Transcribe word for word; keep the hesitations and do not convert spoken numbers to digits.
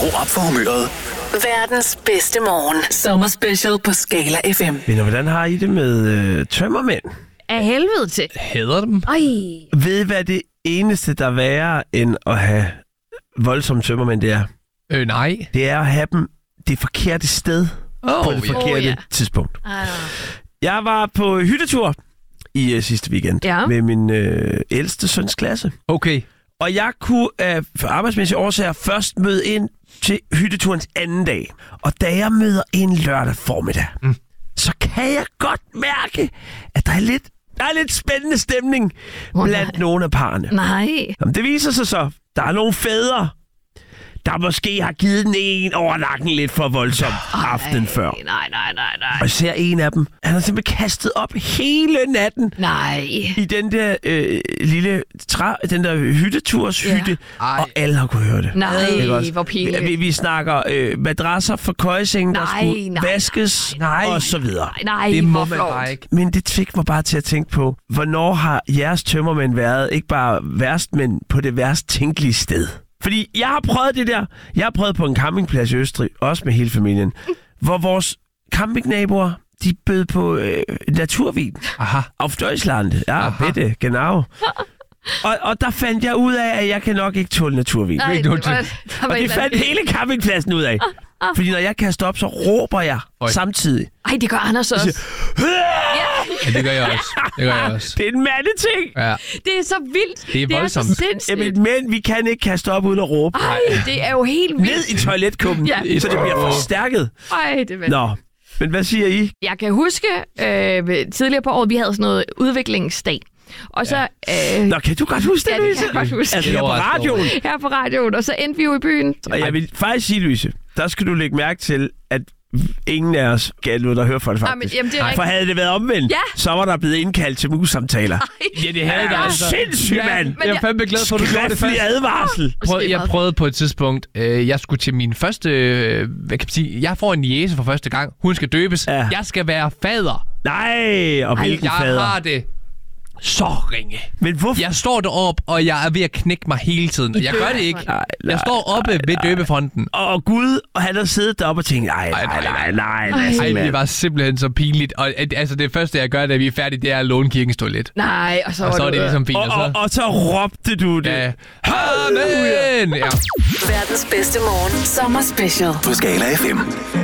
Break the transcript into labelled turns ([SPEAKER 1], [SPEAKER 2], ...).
[SPEAKER 1] Skru op for humøret.
[SPEAKER 2] Verdens bedste morgen. Sommerspecial på Skala F M.
[SPEAKER 3] Men hvordan har I det med øh, tømmermænd?
[SPEAKER 4] Af helvede til.
[SPEAKER 5] Hader dem.
[SPEAKER 4] Ej.
[SPEAKER 3] Ved I, hvad det eneste, der er værre end at have voldsomme tømmermænd, det er?
[SPEAKER 5] Øh, nej.
[SPEAKER 3] Det er at have dem det forkerte sted
[SPEAKER 5] Oh,
[SPEAKER 3] på det forkerte
[SPEAKER 4] Oh, ja.
[SPEAKER 3] tidspunkt.
[SPEAKER 4] Ah.
[SPEAKER 3] Jeg var på hyttetur i øh, sidste weekend
[SPEAKER 4] Ja.
[SPEAKER 3] med min øh, ældste søns klasse.
[SPEAKER 5] Okay.
[SPEAKER 3] Og jeg kunne af for arbejdsmæssige årsager først møde ind til hytteturens anden dag. Og da jeg møder ind lørdag formiddag, mm. så kan jeg godt mærke, at der er lidt, der er lidt spændende stemning
[SPEAKER 4] Oh,
[SPEAKER 3] blandt
[SPEAKER 4] nej.
[SPEAKER 3] nogle af parerne.
[SPEAKER 4] Nej.
[SPEAKER 3] Jamen, det viser sig så, der er nogle fædre, der måske har givet den en over nakken lidt for voldsomt aftenen før.
[SPEAKER 4] Nej, nej, nej, nej.
[SPEAKER 3] Og jeg ser en af dem, han har simpelthen kastet op hele natten
[SPEAKER 4] Nej.
[SPEAKER 3] i den der øh, lille træ, den der hytteturshytte,
[SPEAKER 5] Ja.
[SPEAKER 3] og alle har kunne høre det.
[SPEAKER 4] Nej,
[SPEAKER 3] Ikke også?
[SPEAKER 4] hvor pinligt.
[SPEAKER 3] Vi, vi, vi snakker øh, madrasser for køjesenge, der
[SPEAKER 4] Nej,
[SPEAKER 3] skulle
[SPEAKER 4] nej,
[SPEAKER 3] vaskes,
[SPEAKER 5] nej, nej.
[SPEAKER 3] og så videre.
[SPEAKER 4] Nej, nej,
[SPEAKER 5] Det må
[SPEAKER 4] hvor
[SPEAKER 5] man
[SPEAKER 4] flovt.
[SPEAKER 5] bare ikke.
[SPEAKER 3] Men det fik mig bare til at tænke på, hvornår har jeres tømmermænd været ikke bare værst, men på det værst tænkelige sted? Fordi jeg har prøvet det der. Jeg har prøvet på en campingplads i Østrig, også med hele familien, hvor vores campingnaboer, de bød på øh, naturvin.
[SPEAKER 5] Aha.
[SPEAKER 3] Auf Deutschland. Ja,
[SPEAKER 5] Aha.
[SPEAKER 3] bitte, genau. Og, og der fandt jeg ud af, at jeg kan nok ikke tåle naturvin.
[SPEAKER 4] Nej,
[SPEAKER 5] Ved
[SPEAKER 4] det
[SPEAKER 5] du
[SPEAKER 4] var,
[SPEAKER 5] det?
[SPEAKER 4] der var
[SPEAKER 3] Og
[SPEAKER 4] et
[SPEAKER 3] det
[SPEAKER 4] eller
[SPEAKER 3] fandt
[SPEAKER 4] andet.
[SPEAKER 3] hele campingpladsen ud af. Fordi når jeg kaster op, så råber jeg
[SPEAKER 5] Oj.
[SPEAKER 3] samtidig.
[SPEAKER 4] Ej, det gør Anders også.
[SPEAKER 5] Ja, det gør jeg også. Det gør jeg også.
[SPEAKER 3] Det er en mandeting.
[SPEAKER 5] Ja.
[SPEAKER 4] Det er så vildt.
[SPEAKER 5] Det er
[SPEAKER 4] Det er
[SPEAKER 5] voldsomt.
[SPEAKER 4] så sindssygt.
[SPEAKER 3] Jamen, men vi kan ikke kaste op uden at råbe.
[SPEAKER 4] Ej, det er jo helt vildt.
[SPEAKER 3] Ned i toiletkuppen,
[SPEAKER 4] Ja.
[SPEAKER 3] så det bliver forstærket.
[SPEAKER 4] Ej, det er vildt.
[SPEAKER 3] Nå, men hvad siger I?
[SPEAKER 4] Jeg kan huske øh, tidligere på året, vi havde sådan noget udviklingsdag. Og så... Øh,
[SPEAKER 3] Nå, kan du godt huske det,
[SPEAKER 4] Ja, det kan
[SPEAKER 3] Louise?
[SPEAKER 4] jeg godt huske.
[SPEAKER 3] Altså, her på
[SPEAKER 5] Det er
[SPEAKER 3] radioen.
[SPEAKER 4] her på radioen, og så endte vi jo i byen.
[SPEAKER 3] Og jeg vil faktisk sige, Louise, der skal du lægge mærke til, at ingen af os gav noget, der hører for det
[SPEAKER 4] Ej, men,
[SPEAKER 3] faktisk.
[SPEAKER 4] jamen, det er
[SPEAKER 3] For
[SPEAKER 4] rigtigt.
[SPEAKER 3] havde det været omvendt,
[SPEAKER 4] Ja.
[SPEAKER 3] så var der blevet indkaldt til mus-samtaler.
[SPEAKER 5] Ja, det havde
[SPEAKER 3] Det
[SPEAKER 5] der
[SPEAKER 3] er
[SPEAKER 5] altså.
[SPEAKER 3] sindssygt, mand.
[SPEAKER 5] Jeg er fandme glad for, at du gjorde det
[SPEAKER 3] Skriftlig
[SPEAKER 5] først.
[SPEAKER 3] advarsel.
[SPEAKER 5] Prøv, jeg prøvede på et tidspunkt, øh, jeg skulle til min første, øh, hvad kan man sige, jeg får en niece for første gang. Hun skal døbes.
[SPEAKER 3] Ja.
[SPEAKER 5] Jeg skal være fader.
[SPEAKER 3] Nej, og hvilken
[SPEAKER 5] Jeg
[SPEAKER 3] fader.
[SPEAKER 5] har det så ringe.
[SPEAKER 3] Men hvorfor?
[SPEAKER 5] Jeg står deroppe, og jeg er ved at knække mig hele tiden. Og jeg gør det ikke.
[SPEAKER 3] Nej, nej,
[SPEAKER 5] Jeg står oppe ved døbefonten.
[SPEAKER 3] Og Gud, og han har siddet deroppe og tænkt, nej, nej, nej, nej, nej,
[SPEAKER 5] Ej,
[SPEAKER 3] nej,
[SPEAKER 5] det var simpelthen så pinligt. Og øh, altså, det første, jeg gør, da vi er færdige, det er at låne kirkens toilet.
[SPEAKER 4] Nej, og så,
[SPEAKER 5] Og så
[SPEAKER 4] var
[SPEAKER 5] er det
[SPEAKER 4] du-
[SPEAKER 5] ligesom fint.
[SPEAKER 3] Og,
[SPEAKER 5] Og
[SPEAKER 3] og,
[SPEAKER 5] så...
[SPEAKER 3] og så råbte du det.
[SPEAKER 5] Ja. Amen! Ja.
[SPEAKER 2] Verdens bedste morgen. Sommerspecial.
[SPEAKER 1] På Skala F M.